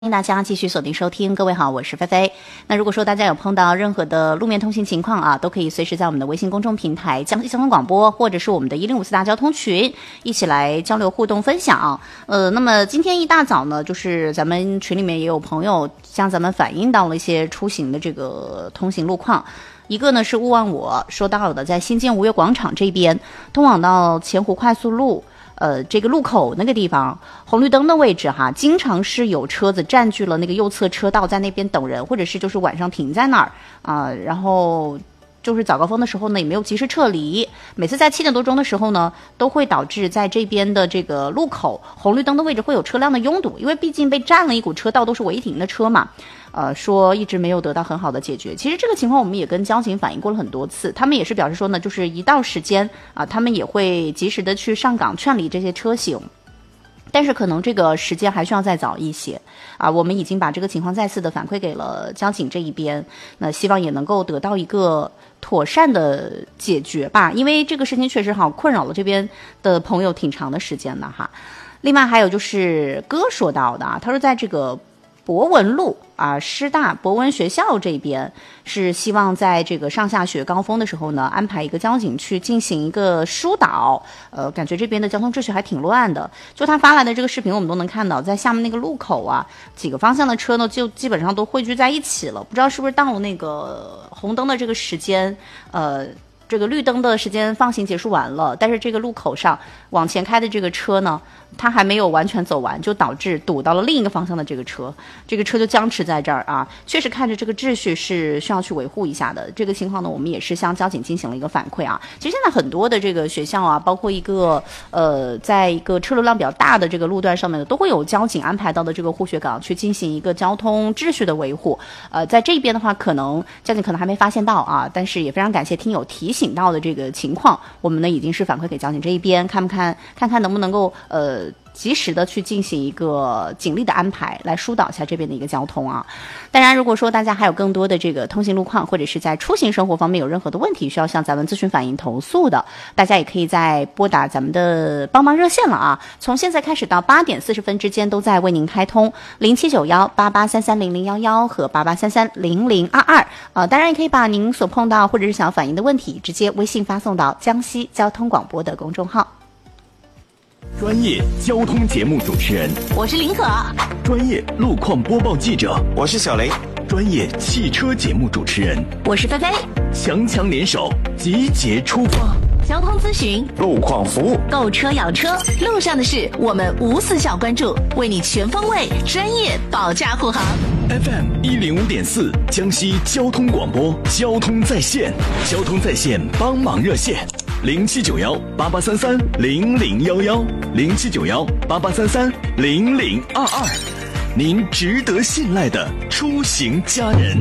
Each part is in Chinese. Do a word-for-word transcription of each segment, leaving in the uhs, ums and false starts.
欢迎大家继续锁定收听，各位好，我是菲菲。那如果说大家有碰到任何的路面通行情况啊，都可以随时在我们的微信公众平台江西交通广播，或者是我们的一零五四大交通群一起来交流互动分享。呃，那么今天一大早呢，就是咱们群里面也有朋友向咱们反映到了一些出行的这个通行路况。一个呢是勿忘我说到的，在新建吴越广场这边通往到前湖快速路呃，这个路口那个地方，红绿灯的位置哈，经常是有车子占据了那个右侧车道，在那边等人，或者是就是晚上停在那儿啊、呃，然后就是早高峰的时候呢，也没有及时撤离。每次在七点多钟的时候呢，都会导致在这边的这个路口红绿灯的位置会有车辆的拥堵，因为毕竟被占了一股车道，都是违停的车嘛。呃，说一直没有得到很好的解决。其实这个情况我们也跟交警反映过了很多次，他们也是表示说呢，就是一到时间啊、呃，他们也会及时的去上岗劝离这些车型。但是可能这个时间还需要再早一些啊，我们已经把这个情况再次的反馈给了交警这一边，那希望也能够得到一个妥善的解决吧，因为这个事情确实好困扰了这边的朋友挺长的时间的哈。另外还有就是哥说到的啊，他说在这个博文路啊，师大博文学校这边是希望在这个上下学高峰的时候呢，安排一个交警去进行一个疏导。呃，感觉这边的交通秩序还挺乱的。就他发来的这个视频，我们都能看到，在下面那个路口啊，几个方向的车呢，就基本上都汇聚在一起了。不知道是不是到了那个红灯的这个时间，呃。这个绿灯的时间放行结束完了，但是这个路口上往前开的这个车呢，它还没有完全走完，就导致堵到了另一个方向的这个车，这个车就僵持在这儿啊。确实看着这个秩序是需要去维护一下的。这个情况呢，我们也是向交警进行了一个反馈啊。其实现在很多的这个学校啊，包括一个呃，在一个车流量比较大的这个路段上面的，都会有交警安排到的这个护学岗去进行一个交通秩序的维护。呃，在这边的话，可能交警可能还没发现到啊，但是也非常感谢听友提醒。醒到的这个情况，我们呢已经是反馈给交警这一边，看不看看看能不能够呃及时的去进行一个警力的安排，来疏导一下这边的一个交通啊。当然，如果说大家还有更多的这个通行路况，或者是在出行生活方面有任何的问题需要向咱们咨询反映投诉的，大家也可以在拨打咱们的帮忙热线了啊。从现在开始到八点四十分之间都在为您开通零七九幺八八三三零零幺幺和八八三三零零二二啊。当然也可以把您所碰到或者是想要反映的问题直接微信发送到江西交通广播的公众号。 专业交通节目主持人， 我是林可； 专业路况播报记者， 我是小雷； 专业汽车节目主持人， 我是菲菲。 强强联手，集结出发。 交通咨询、 路况服务、 购车养车，路上的事我们无死角关注，为你全方位、专业保驾护航。 F M 一零五点四，江西交通广播，交通在线，交通在线帮忙热线。零七九幺八八三三零零幺幺，零七九幺八八三三零零二二，您值得信赖的出行家人。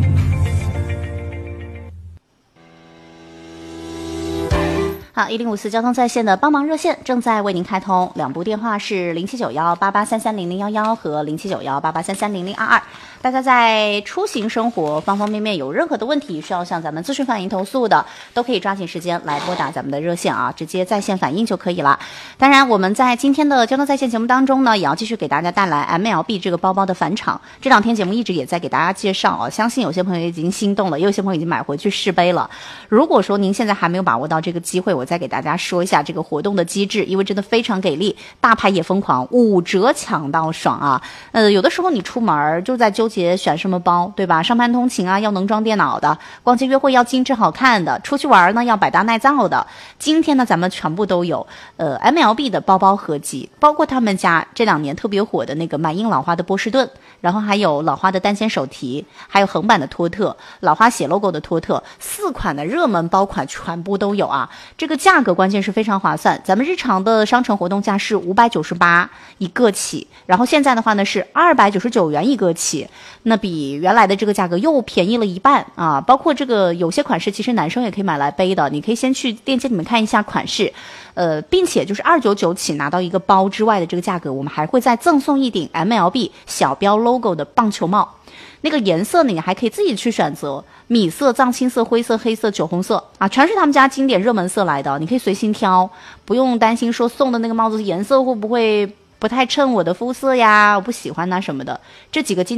好，一零五四交通在线的帮忙热线正在为您开通，两部电话是零七九幺八八三三零零幺幺和零七九幺八八三三零零二二。大家在出行生活方方面面有任何的问题需要向咱们咨询反映投诉的，都可以抓紧时间来拨打咱们的热线啊，直接在线反映就可以了。当然，我们在今天的交通在线节目当中呢，也要继续给大家带来 M L B 这个包包的返场。这两天节目一直也在给大家介绍啊，相信有些朋友已经心动了，也有些朋友已经买回去试背了。如果说您现在还没有把握到这个机会，我再给大家说一下这个活动的机制，因为真的非常给力，大牌也疯狂，五折抢到爽啊！呃，有的时候你出门就在纠结选什么包，对吧？上班通勤啊，要能装电脑的；逛街约会要精致好看的；出去玩呢，要百搭耐造的。今天呢，咱们全部都有。呃 ，M L B 的包包合集，包括他们家这两年特别火的那个满印老花的波士顿，然后还有老花的单肩手提，还有横版的托特，老花写 logo 的托特，四款的热门包款全部都有啊！这个价格关键是非常划算，咱们日常的商城活动价是五百九十八一个起，然后现在的话呢是二百九十九元一个起，那比原来的这个价格又便宜了一半啊！包括这个有些款式其实男生也可以买来背的，你可以先去链接里面看一下款式，呃，并且就是二九九起拿到一个包之外的这个价格，我们还会再赠送一顶 M L B 小标 logo 的棒球帽。那个颜色呢，你还可以自己去选择，米色、藏青色、灰色、黑色、酒红色啊，全是他们家经典热门色来的，你可以随心挑，不用担心说送的那个帽子颜色会不会不太衬我的肤色呀，我不喜欢呐什么的，这几个今